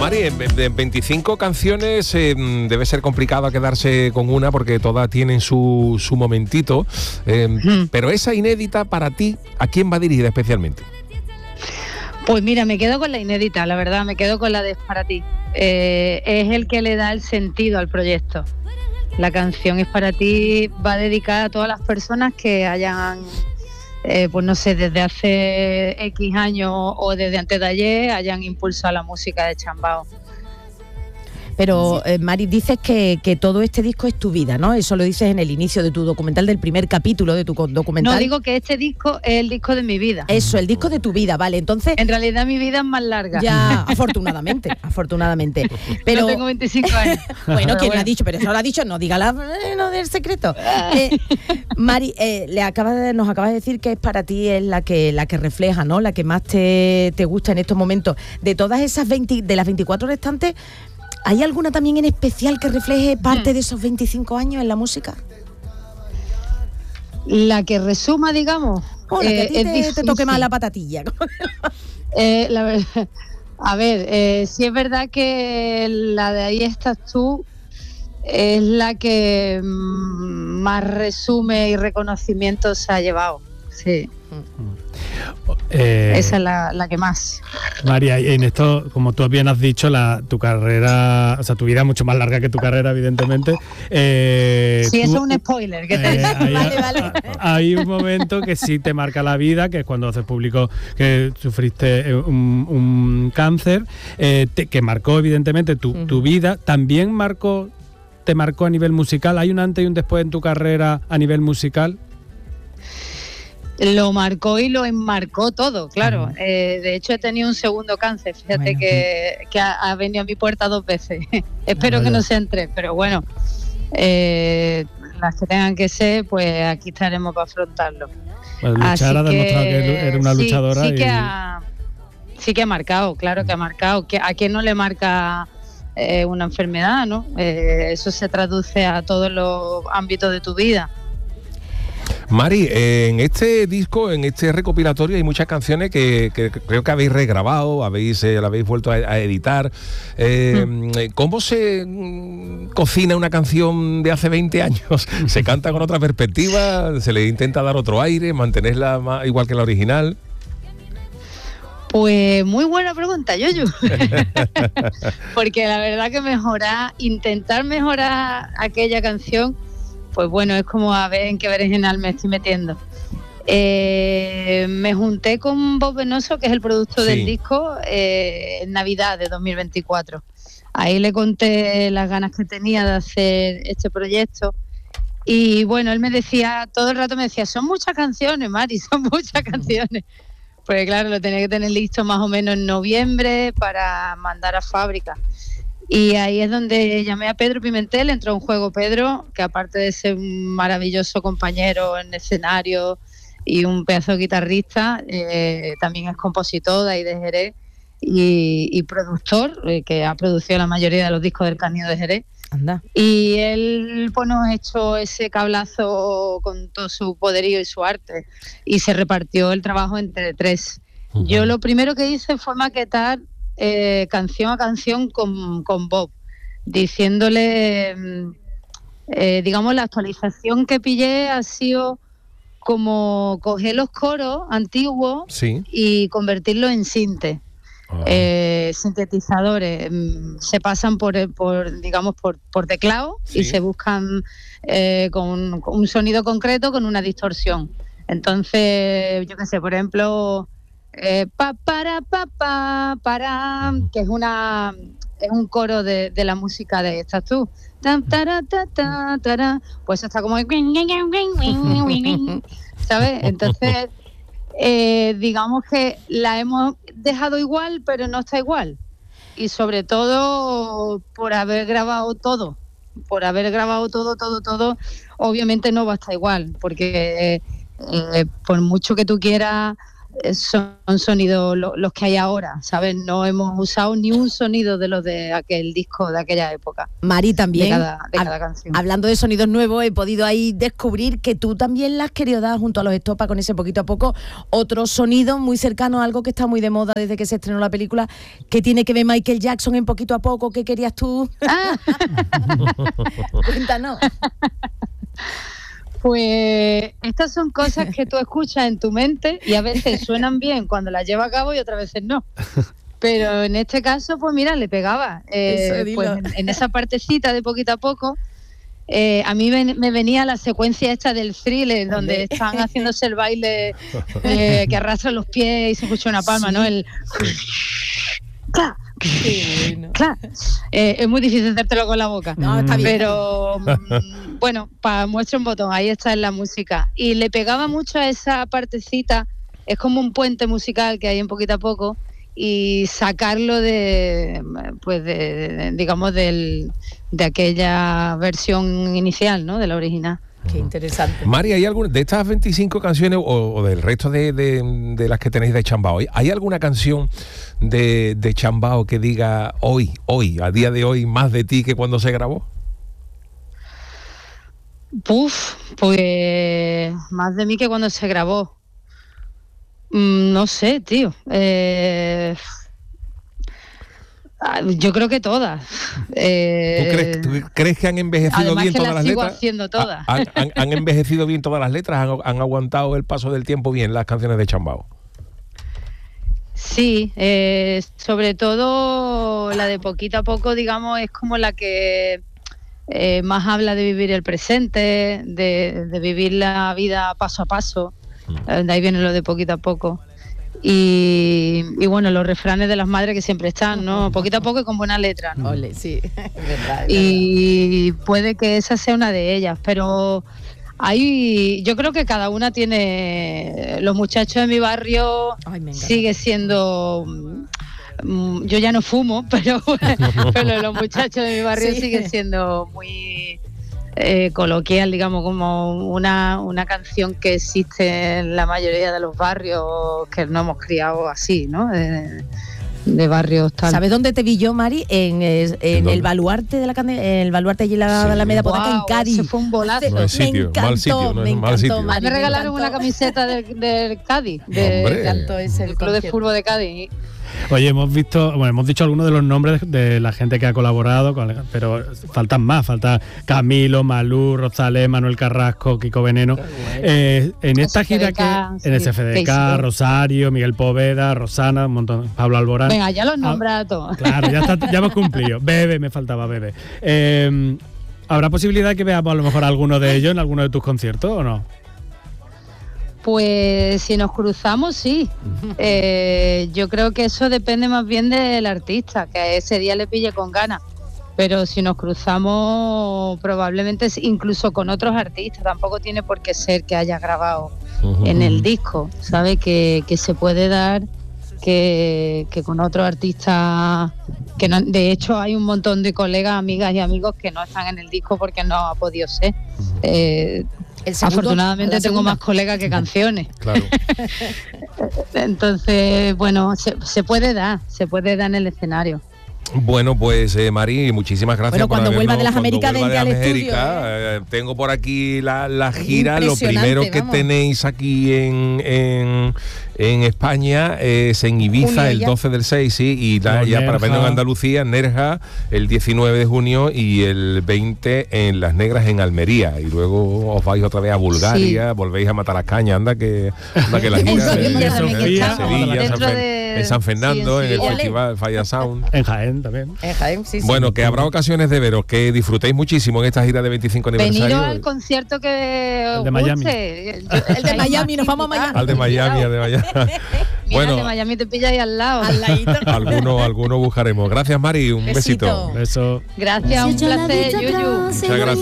Mari, en 25 canciones debe ser complicado quedarse con una porque todas tienen su momentito, pero esa inédita para ti, ¿a quién va dirigida especialmente? Pues mira, me quedo con la inédita, la verdad, me quedo con la de Es para ti. Es el que le da el sentido al proyecto. La canción Es para ti va dedicada a todas las personas que hayan, pues no sé, desde hace X años o desde antes de ayer, hayan impulsado la música de Chambao. Pero, Mari, dices que todo este disco es tu vida, ¿no? Eso lo dices en el inicio de tu documental, del primer capítulo de tu documental. No, digo que este disco es el disco de mi vida. Eso, el disco de tu vida, vale. Entonces, en realidad mi vida es más larga. Ya, afortunadamente. Pero no tengo 25 años. Bueno, ¿quién lo ha dicho? Pero eso lo ha dicho, no diga no del secreto. Mari, nos acabas de decir que Es para ti es la que refleja, ¿no? La que más te gusta en estos momentos. De todas esas de las 24 restantes, ¿hay alguna también en especial que refleje parte de esos 25 años en la música? La que resuma, digamos. La que a ti te toque más la patatilla. La verdad, a ver, sí es verdad que la de Ahí estás tú es la que más resume y reconocimiento se ha llevado. Sí. Esa es la que más. María, en esto, como tú bien has dicho, tu carrera, o sea, tu vida es mucho más larga que tu carrera, evidentemente. Sí, eso es un spoiler que te vale. Hay un momento que sí te marca la vida, que es cuando haces público que sufriste un cáncer, que marcó evidentemente tu vida. También te marcó a nivel musical. ¿Hay un antes y un después en tu carrera a nivel musical? Lo marcó y lo enmarcó todo, claro. De hecho, he tenido un segundo cáncer. Fíjate que ha venido a mi puerta 2 veces. Espero que no sean 3, pero bueno, las que tengan que ser, pues aquí estaremos para afrontarlo. Pues luchar ha demostrado que eres una luchadora. Sí que ha marcado, claro que ha marcado. ¿A quién no le marca una enfermedad, no? Eso se traduce a todos los ámbitos de tu vida. Mari, en este disco, en este recopilatorio, hay muchas canciones que creo que habéis regrabado, la habéis vuelto a editar. ¿Cómo se cocina una canción de hace 20 años? ¿Se canta con otra perspectiva? ¿Se le intenta dar otro aire? ¿Mantenerla igual que la original? Pues muy buena pregunta, Yoyo. Porque la verdad que intentar mejorar aquella canción, pues bueno, es como a ver en qué berenjenal me estoy metiendo. Me junté con Bob Venoso, que es el productor del disco, en Navidad de 2024. Ahí le conté las ganas que tenía de hacer este proyecto. Y bueno, él todo el rato me decía, son muchas canciones, Mari, son muchas canciones. Porque claro, lo tenía que tener listo más o menos en noviembre para mandar a fábrica. Y ahí es donde llamé a Pedro Pimentel, entró en juego Pedro, que aparte de ser un maravilloso compañero en escenario y un pedazo de guitarrista, también es compositor de ahí de Jerez y productor, que ha producido la mayoría de los discos del Canillo de Jerez. Anda. Y él pues nos echó ese cablazo con todo su poderío y su arte y se repartió el trabajo entre 3. Uh-huh. Yo lo primero que hice fue maquetar canción a canción con Bob, diciéndole, digamos, la actualización que pillé ha sido como coger los coros antiguos y convertirlos en sinte. Sintetizadores se pasan por teclado y se buscan con un sonido concreto con una distorsión. Entonces, yo qué sé, por ejemplo, que es un coro de la música de Estás tú, pues está como ¿sabes? Entonces digamos que la hemos dejado igual, pero no está igual, y sobre todo por haber grabado todo, obviamente no va a estar igual, porque por mucho que tú quieras son sonidos los que hay ahora, ¿sabes? No hemos usado ni un sonido de los de aquel disco de aquella época. Mari, también, de cada canción. Hablando de sonidos nuevos, he podido ahí descubrir que tú también le has querido dar junto a los Estopa con ese Poquito a Poco otro sonido muy cercano a algo que está muy de moda desde que se estrenó la película, que tiene que ver Michael Jackson en Poquito a Poco. ¿Qué querías tú? Cuéntanos. Pues estas son cosas que tú escuchas en tu mente y a veces suenan bien cuando las llevas a cabo y otras veces no. Pero en este caso, pues mira, le pegaba. Pues en esa partecita de Poquito a Poco, a mí me venía la secuencia esta del Thriller, donde están haciéndose el baile que arrastra los pies y se escucha una palma, ¿no? El... Claro. Es muy difícil hacértelo con la boca. No, está bien. Pero bueno, muestra un botón, ahí está en la música. Y le pegaba mucho a esa partecita, es como un puente musical que hay en Poquito a Poco, y sacarlo digamos de aquella versión inicial, ¿no? De la original. Qué interesante. Mari, ¿hay alguna de estas 25 canciones o del resto de las que tenéis de Chambao? ¿Hay alguna canción de Chambao que diga hoy, a día de hoy, más de ti que cuando se grabó? Pues más de mí que cuando se grabó. No sé, tío. Yo creo que todas. ¿Tú crees que han envejecido bien todas las letras? Además que las sigo haciendo todas. ¿Han envejecido bien todas las letras? ¿Han aguantado el paso del tiempo bien las canciones de Chambao? Sí, sobre todo la de Poquito a Poco, digamos, es como la que más habla de vivir el presente, de vivir la vida paso a paso. De ahí viene lo de Poquito a Poco. Y bueno, los refranes de las madres que siempre están, ¿no? Poquito a poco y con buena letra, ¿no? Ole, sí, es verdad. Y puede que esa sea una de ellas, pero yo creo que cada una tiene... Los muchachos de mi barrio sigue siendo... Yo ya no fumo, pero los muchachos de mi barrio sigue siendo muy... coloquial, digamos, como una canción que existe en la mayoría de los barrios que no hemos criado así, ¿no? De barrios tal. ¿Sabes dónde te vi yo, Mari? En el baluarte de el baluarte allí en la Alameda Podaca, en Cádiz. Ese fue un bolazo. No es sitio, mal sitio, no es mal sitio. Me regalaron una camiseta del Cádiz, del Club de Fútbol de Cádiz. Oye, hemos dicho algunos de los nombres de la gente que ha colaborado, pero faltan más, falta Camilo, Malú, Rosalén, Manuel Carrasco, Kiko Veneno. En esta gira en SFDK, Rosario, Miguel Poveda, Rosana, un montón, Pablo Alborán. Venga, ya los nombra todos. Claro, ya hemos cumplido. Bebe, me faltaba Bebe. ¿Habrá posibilidad de que veamos a lo mejor alguno de ellos en alguno de tus conciertos o no? Pues si nos cruzamos, sí. Yo creo que eso depende más bien del artista, que ese día le pille con ganas. Pero si nos cruzamos, probablemente incluso con otros artistas, tampoco tiene por qué ser que haya grabado en el disco, ¿sabes? Que se puede dar que con otros artistas, que no, de hecho hay un montón de colegas, amigas y amigos que no están en el disco porque no ha podido ser. Afortunadamente tengo más colegas que canciones. Claro. Entonces, bueno, se puede dar en el escenario. Bueno, pues Mari, muchísimas gracias. Bueno, cuando vuelva de las Américas, vente al estudio. Tengo por aquí la gira. Lo primero que tenéis aquí en España es en Ibiza el 12 del 6, sí, y ya para verlo en Andalucía, en Nerja, el 19 de junio y el 20 en Las Negras en Almería. Y luego os vais otra vez a Bulgaria, volvéis a matar las cañas, anda que la gira en San Fernando, en el festival Fire Sound. En Jaén también. En Jaén, sí. Bueno, que habrá ocasiones de veros, que disfrutéis muchísimo en esta gira de 25 aniversario. Venido al concierto que el de Miami. El de Miami, nos vamos a Miami. Al de Miami. Bueno, el de Miami te pilla ahí al lado. Alguno buscaremos. Gracias, Mari, un besito. Beso. Gracias, un placer, Yuyu. Muchas gracias.